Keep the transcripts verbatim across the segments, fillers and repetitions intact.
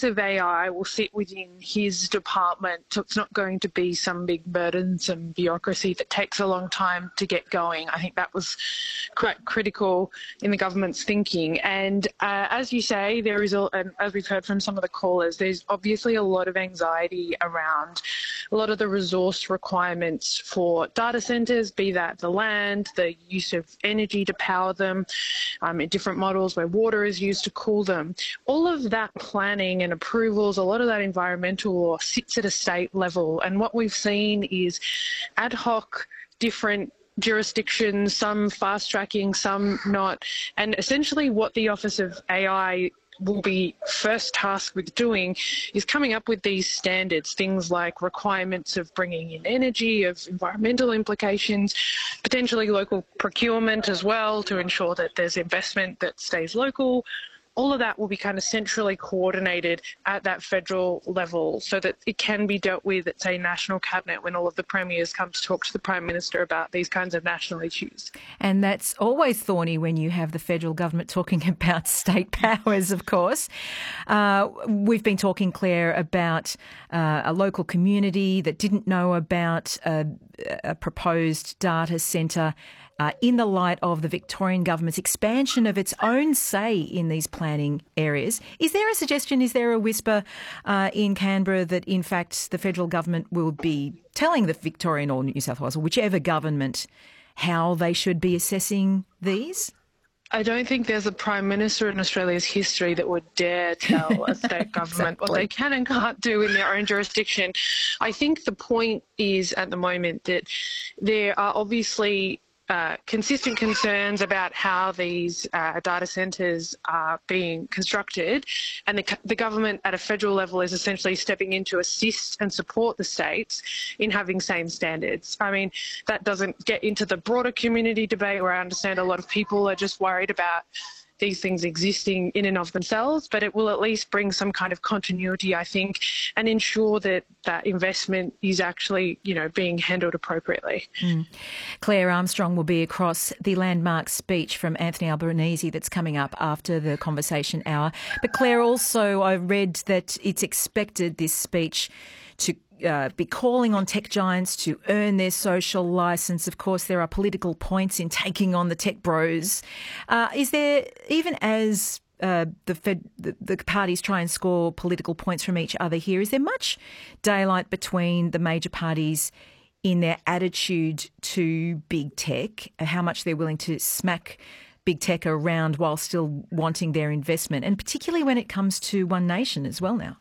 use of A I will sit within his department, so it's not going to be some big burdensome bureaucracy that takes a long time to get going. I think that was quite critical in the government's thinking. And uh, as you say, there is, a, and as we've heard from some of the callers, there's obviously a lot of anxiety around a lot of the resource requirements for data centres, be that the land, the use of energy to power them, um, in different models where water is used to cool them. All of that planning and approvals, a lot of that environmental law sits at a state level. And what we've seen is ad hoc, different jurisdictions, some fast tracking, some not. And essentially what the Office of A I will be first tasked with doing is coming up with these standards, things like requirements of bringing in energy, of environmental implications, potentially local procurement as well to ensure that there's investment that stays local. All of that will be kind of centrally coordinated at that federal level so that it can be dealt with at, say, national cabinet when all of the premiers come to talk to the Prime Minister about these kinds of national issues. And that's always thorny when you have the federal government talking about state powers, of course. Uh, we've been talking, Claire, about uh, a local community that didn't know about a, a proposed data centre Uh, in the light of the Victorian government's expansion of its own say in these planning areas. Is there a suggestion, is there a whisper uh, in Canberra that in fact the federal government will be telling the Victorian or New South Wales or whichever government how they should be assessing these? I don't think there's a Prime Minister in Australia's history that would dare tell a state government Exactly. what they can and can't do in their own jurisdiction. I think the point is at the moment that there are obviously Uh, consistent concerns about how these uh, data centres are being constructed, and the, the government at a federal level is essentially stepping in to assist and support the states in having same standards. I mean, that doesn't get into the broader community debate where I understand a lot of people are just worried about these things existing in and of themselves, but it will at least bring some kind of continuity, I think, and ensure that that investment is actually, you know, being handled appropriately. Mm. Claire Armstrong will be across the landmark speech from Anthony Albanese that's coming up after the conversation hour. But Claire, also I read that it's expected this speech to Uh, be calling on tech giants to earn their social licence. Of course, there are political points in taking on the tech bros. Uh, is there, even as uh, the, Fed, the, the parties try and score political points from each other here, is there much daylight between the major parties in their attitude to big tech, how much they're willing to smack big tech around while still wanting their investment, and particularly when it comes to One Nation as well now?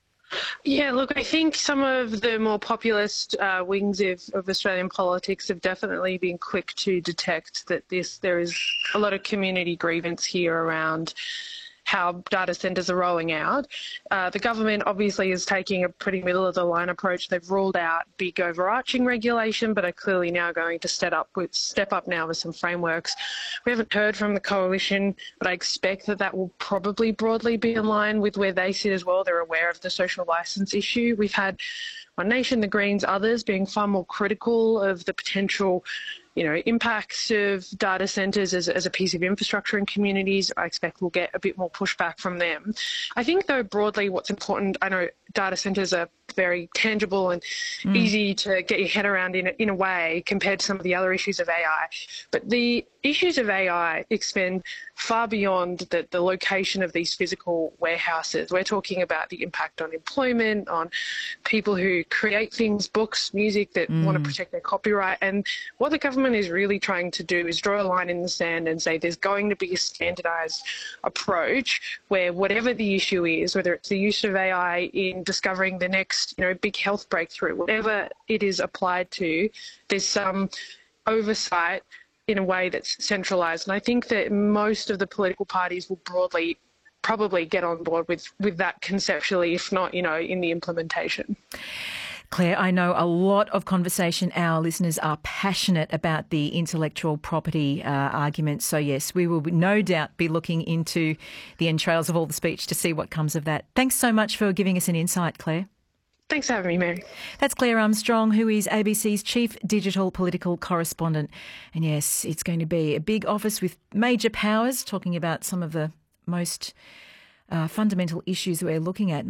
Yeah, look, I think some of the more populist uh, wings of, of Australian politics have definitely been quick to detect that this there is a lot of community grievance here around how data centres are rolling out. Uh, the government obviously is taking a pretty middle-of-the-line approach. They've ruled out big overarching regulation, but are clearly now going to step up with step up now with some frameworks. We haven't heard from the coalition, but I expect that that will probably broadly be in line with where they sit as well. They're aware of the social licence issue. We've had One Nation, the Greens, others being far more critical of the potential, you know, impacts of data centres as, as a piece of infrastructure in communities. I expect we'll get a bit more pushback from them. I think, though, broadly what's important, I know data centres are very tangible and mm. easy to get your head around in a, in a way compared to some of the other issues of A I. But the issues of A I extend far beyond the, the location of these physical warehouses. We're talking about the impact on employment, on people who create things, books, music, that mm. want to protect their copyright. And what the government is really trying to do is draw a line in the sand and say there's going to be a standardised approach where whatever the issue is, whether it's the use of A I in discovering the next, you know, big health breakthrough, whatever it is applied to, there's some oversight in a way that's centralised. And I think that most of the political parties will broadly probably get on board with, with that conceptually, if not, you know, in the implementation. Claire, I know a lot of conversation. Our listeners are passionate about the intellectual property uh, argument. So, yes, we will no doubt be looking into the entrails of all the speech to see what comes of that. Thanks so much for giving us an insight, Claire. Thanks for having me, Mary. That's Claire Armstrong, who is A B C's Chief Digital Political Correspondent. And, yes, it's going to be a big office with major powers, talking about some of the most uh, fundamental issues that we're looking at.